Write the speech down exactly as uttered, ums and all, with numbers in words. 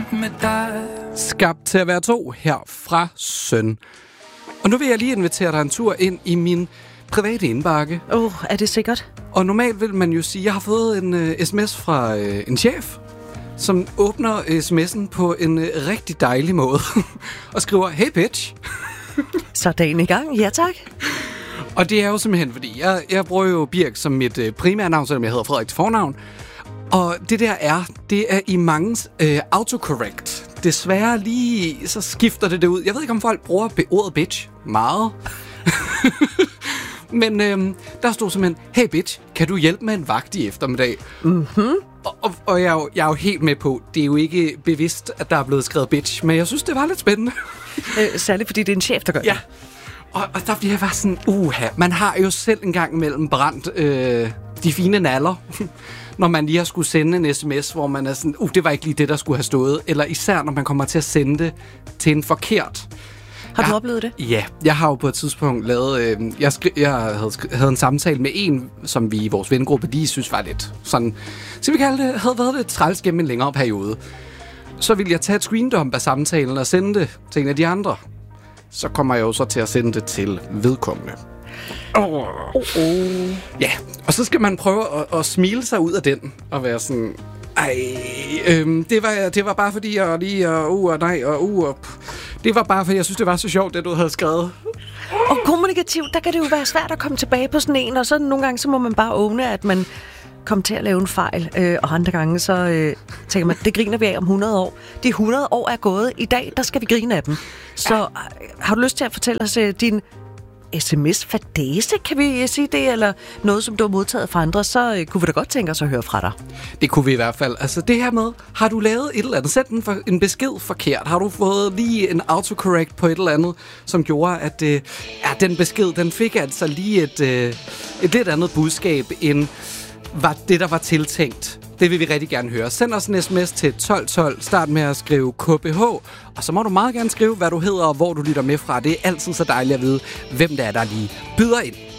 med dig. Skabt til at være to her fra Søn. Og nu vil jeg lige invitere dig en tur ind i min private indbakke. Åh, oh, er det sikkert? Og normalt vil man jo sige, at jeg har fået en uh, sms fra uh, en chef, som åbner sms'en på en uh, rigtig dejlig måde og skriver, hey bitch. Så er dagen i gang, ja tak. Og det er jo simpelthen, fordi jeg, jeg bruger jo Birk som mit uh, primære navn, selvom jeg hedder Frederik til fornavn. Og det der er, det er i mangens uh, autocorrect. Desværre lige, så skifter det det ud. Jeg ved ikke, om folk bruger ordet bitch meget. Men øhm, der stod simpelthen, hey bitch, kan du hjælpe med en vagt i eftermiddag? Mhm. Og, og, og jeg, er jo, jeg er jo helt med på, det er jo ikke bevidst, at der er blevet skrevet bitch, men jeg synes, det var lidt spændende. øh, særligt fordi det er en chef, der gør det. Ja, og, og der bliver jeg bare sådan, uha, man har jo selv en gang imellem brændt øh, de fine naller, når man lige har skulle sende en sms, hvor man er sådan, uh, det var ikke lige det, der skulle have stået. Eller især, når man kommer til at sende det til en forkert. Har du jeg, oplevet det? Ja, jeg har jo på et tidspunkt lavet... Øh, jeg skri- jeg havde, sk- havde en samtale med en, som vi i vores vennegruppe lige synes var lidt sådan... Så vi kalde det, havde været lidt træls gennem en længere periode. Så ville jeg tage et screendump af samtalen og sende det til en af de andre. Så kommer jeg jo så til at sende det til vedkommende. Oh. Oh, oh. Ja, og så skal man prøve at, at smile sig ud af den og være sådan... Ej, øhm, det, var, det var bare fordi, jeg lige... Og, uh, og nej, og uh, og, det var bare fordi, jeg synes, det var så sjovt, det du havde skrevet. Og kommunikativt, der kan det jo være svært at komme tilbage på sådan en, og så nogle gange, så må man bare åbne, at man kom til at lave en fejl. Øh, og andre gange, så øh, tænker man, det griner vi af om hundrede år. De hundrede år er gået. I dag, der skal vi grine af dem. Så ja. Har du lyst til at fortælle os øh, din sms-fadese, kan vi sige det, eller noget, som du har modtaget fra andre, så øh, kunne vi da godt tænke os at høre fra dig. Det kunne vi i hvert fald. Altså det her med, har du lavet et eller andet, sendt en, for, en besked forkert? Har du fået lige en autocorrect på et eller andet, som gjorde, at øh, ja, den besked, den fik altså lige et, øh, et lidt andet budskab, end var det, der var tiltænkt? Det vil vi rigtig gerne høre. Send os en sms til tolv tolv. Start med at skrive K B H. Og så må du meget gerne skrive, hvad du hedder og hvor du lytter med fra. Det er altid så dejligt at vide, hvem det er, der lige byder ind.